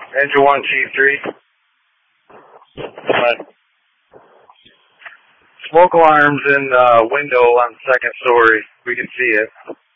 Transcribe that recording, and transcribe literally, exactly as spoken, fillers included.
Angel one, Chief three. Right. Smoke alarms in the window on the second story. We can see it.